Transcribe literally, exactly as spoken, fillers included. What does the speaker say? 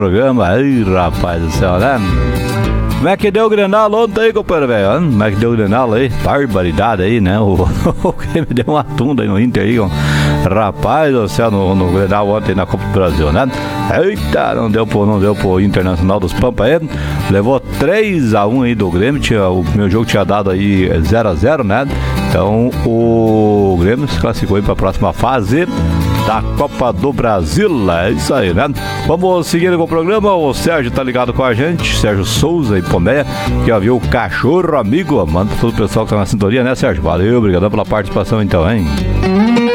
programa. Ai, rapaz do céu, né? Como é que deu o Grenal ontem aí, companheiro, velho? Como é que deu o Grenal aí? Barbaridade aí, né? O, o que me deu uma tunda aí no Inter aí, ó. Rapaz do céu, no, no Grenal ontem na Copa do Brasil, né? Eita, não deu pro, não deu pro Internacional dos Pampa aí. Levou três a um aí do Grêmio. Tinha, o meu jogo tinha dado aí zero a zero, né? Então o Grêmio se classificou aí pra próxima fase da Copa do Brasil. É isso aí, né? Vamos seguir com o programa. O Sérgio tá ligado com a gente, Sérgio Souza e Pomé, que já viu o cachorro amigo. Manda pra todo o pessoal que tá na sintonia, né, Sérgio? Valeu, obrigado pela participação então, hein?